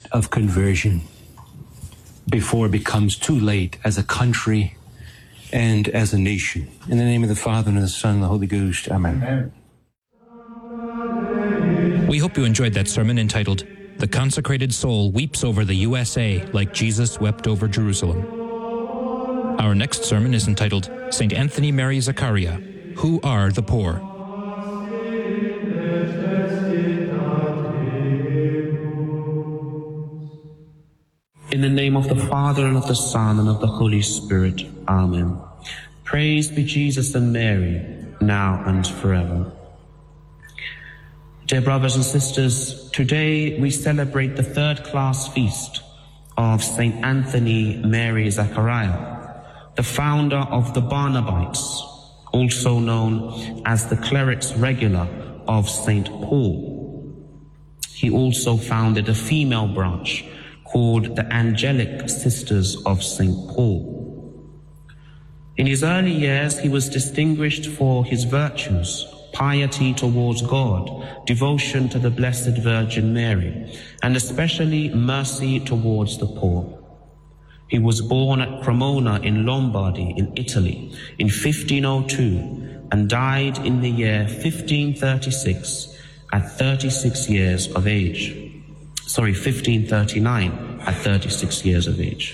of conversion before it becomes too late as a country and as a nation. In the name of the Father, and of the Son, and the Holy Ghost. Amen. We hope you enjoyed that sermon entitled, "The Consecrated Soul Weeps Over the USA Like Jesus Wept Over Jerusalem." Our next sermon is entitled, "St. Anthony Mary Zaccaria, Who Are the Poor?" In the name of the Father, and of the Son, and of the Holy Spirit. Amen. Praise be Jesus and Mary, now and forever. Dear brothers and sisters, today we celebrate the third-class feast of St. Anthony Mary Zaccaria, the founder of the Barnabites, also known as the Clerics Regular of St. Paul. He also founded a female branch called the Angelic Sisters of St. Paul. In his early years, he was distinguished for his virtues, piety towards God, devotion to the Blessed Virgin Mary, and especially mercy towards the poor. He was born at Cremona in Lombardy in Italy in 1502 and died in the year 1536 at 36 years of age. 1539 at 36 years of age.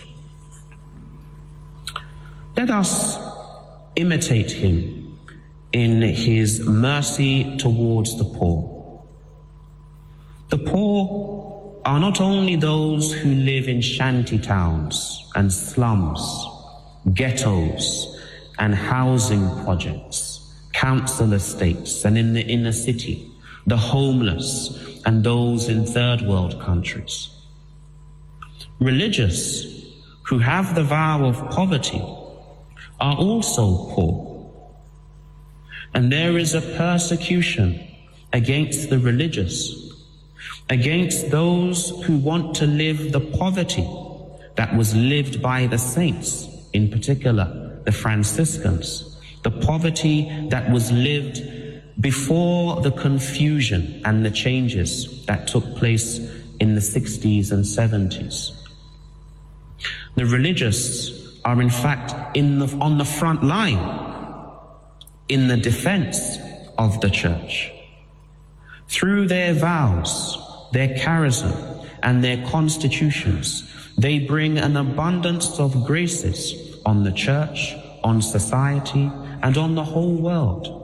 Let us imitate him in his mercy towards the poor. The poor are not only those who live in shanty towns and slums, ghettos and housing projects, council estates, and in the inner city, the homeless and those in third world countries. Religious who have the vow of poverty are also poor. And there is a persecution against the religious, against those who want to live the poverty that was lived by the saints, in particular the Franciscans, the poverty that was lived before the confusion and the changes that took place in the 60s and 70s. The religious are in fact on the front line in the defense of the church. Through their vows, their charism, and their constitutions, they bring an abundance of graces on the church, on society, and on the whole world.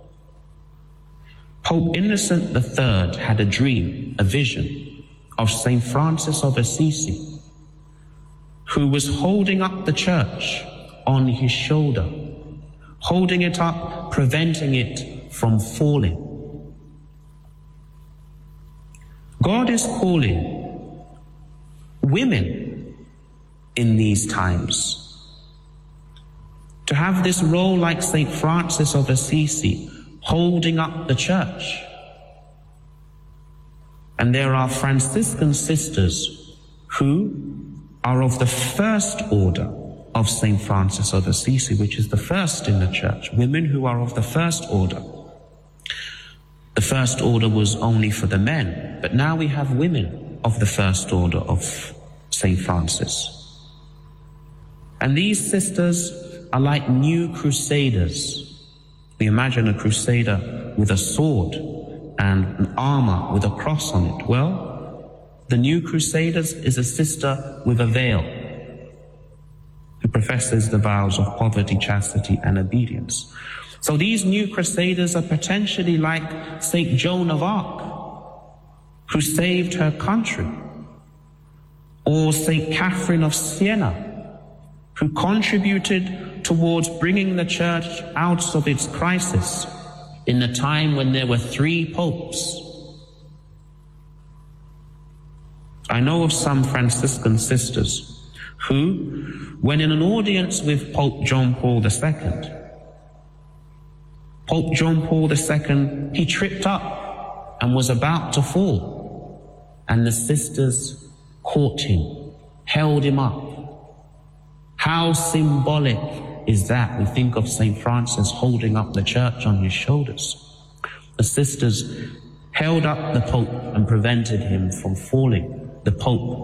Pope Innocent III had a dream, a vision, of St. Francis of Assisi, who was holding up the church on his shoulder, holding it up, preventing it from falling. God is calling women in these times to have this role like St. Francis of Assisi, holding up the church. And there are Franciscan sisters who are of the first order of St. Francis of Assisi, which is the first in the church, women who are of the first order. The first order was only for the men, but now we have women of the first order of St. Francis. And these sisters are like new crusaders. We imagine a crusader with a sword and an armor with a cross on it. Well, the new crusaders is a sister with a veil who professes the vows of poverty, chastity, and obedience. So these new crusaders are potentially like St. Joan of Arc, who saved her country, or St. Catherine of Siena, who contributed towards bringing the church out of its crisis in the time when there were 3 popes. I know of some Franciscan sisters who, when in an audience with Pope John Paul II, Pope John Paul II, he tripped up and was about to fall, and the sisters caught him, held him up. How symbolic is that? We think of St. Francis holding up the church on his shoulders. The sisters held up the Pope and prevented him from falling. The Pope